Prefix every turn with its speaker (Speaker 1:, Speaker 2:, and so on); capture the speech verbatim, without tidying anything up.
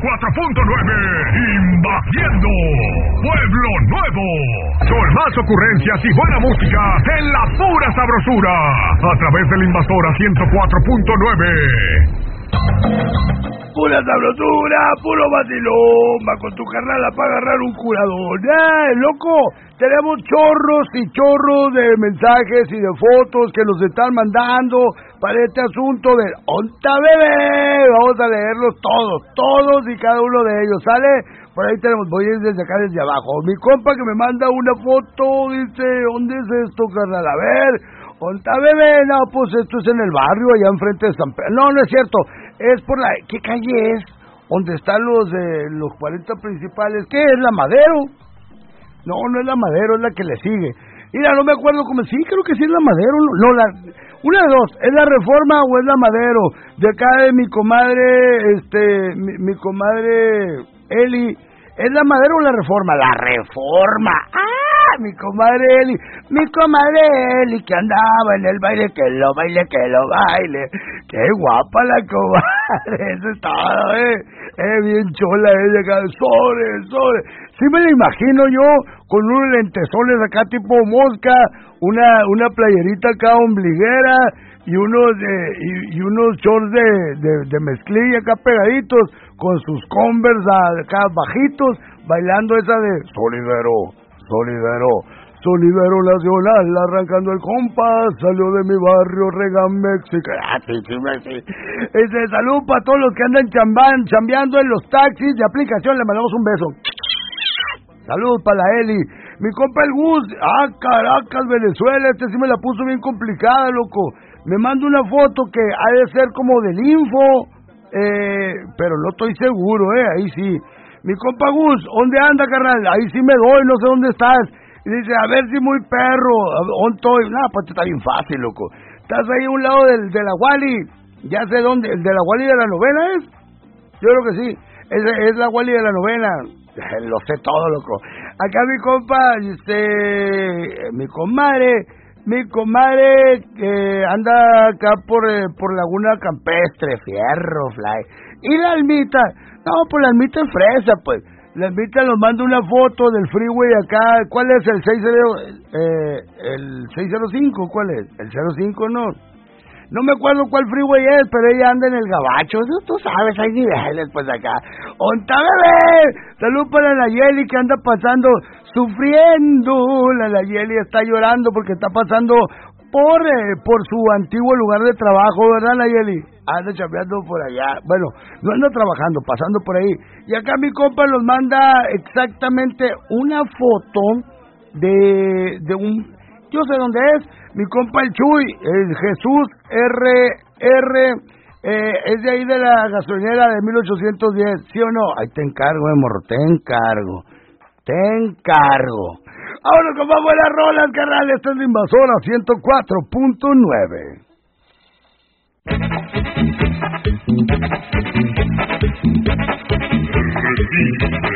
Speaker 1: cuatro punto nueve, invadiendo Pueblo Nuevo. Con más ocurrencias y buena música en la pura sabrosura, a través de la Invasora ciento cuatro punto nueve.
Speaker 2: Pura sabrosura, puro vacilón, va con tu carnala para agarrar un curador. ¡Eh, loco! Tenemos chorros y chorros de mensajes y de fotos que nos están mandando para este asunto del Onta Bebé. Vamos a leerlos todos, todos y cada uno de ellos. ¿Sale? Por ahí tenemos, voy a ir desde acá, desde abajo. Mi compa que me manda una foto, dice, ¿dónde es esto, carnal? A ver, Onta Bebé, no, pues esto es en el barrio, allá enfrente de San Pedro. No, no es cierto, es por la... ¿Qué calle es? ¿Dónde están los de los cuarenta principales? ¿Qué es, la Madero? No, no es la Madero, es la que le sigue. Mira, no me acuerdo cómo... Sí, creo que sí es la Madero. No, la... Una de dos, ¿es la Reforma o es la Madero? De acá de mi comadre, este, mi, mi comadre Eli. ¿Es la Madero o la Reforma? La Reforma. ¡Ah! Mi comadre Eli. Mi comadre Eli que andaba en el baile, que lo baile, que lo baile. ¡Qué guapa la comadre! Eso es todo, ¿eh? Eh, bien chola ella acá. ¡Sobre, sobre! Sí me la imagino yo con unos lentesones acá tipo mosca, una una playerita acá ombliguera y unos eh, y, y unos shorts de, de, de mezclilla acá pegaditos con sus Converse acá bajitos, bailando esa de Solidero, Solidero, Solidero Nacional, arrancando el compás, salió de mi barrio Regan, México. Ah, sí, sí, sí. Ese salud para todos los que andan chamban, chambeando en los taxis de aplicación, le mandamos un beso. Salud para la Eli. Mi compa el Gus. Ah, Caracas, Venezuela. Este sí me la puso bien complicada, loco. Me manda una foto que ha de ser como del Info. Eh, pero no estoy seguro, eh. Ahí sí. Mi compa Gus, ¿dónde anda, carnal? Ahí sí me doy, no sé dónde estás. Y dice, a ver si muy perro. ¿Dónde estoy? Nah, pues está bien fácil, loco. Estás ahí a un lado del, de la Wally. Ya sé dónde. ¿El de la Wally de la novena es? Yo creo que sí. Es, es la Wally de la novena. Lo sé todo, loco. Acá mi compa, este, mi comadre, mi comadre que anda acá por eh, por Laguna Campestre, Fierro, Fly. Y la Almita, no, pues la Almita es fresa, pues. La Almita nos manda una foto del freeway acá. ¿Cuál es el seis cero, eh, el seis cero cinco? ¿Cuál es? El cero cinco, no. No me acuerdo cuál freeway es, pero ella anda en el gabacho. Eso tú sabes, hay niveles, pues acá. ¡Onta Bebé! Salud para la Nayeli que anda pasando, sufriendo. La Nayeli está llorando porque está pasando por eh, por su antiguo lugar de trabajo, ¿verdad, Nayeli? Anda chambeando por allá. Bueno, no anda trabajando, pasando por ahí. Y acá mi compa nos manda exactamente una foto de, de un... Yo sé dónde es, mi compa el Chuy, el Jesús R R, eh, es de ahí de la gasolinera de mil ochocientos diez, ¿sí o no? Ahí te encargo, eh, morro, te encargo, te encargo. Ahora con más buenas rolas, carnal, esto es la Invasora ciento cuatro punto nueve.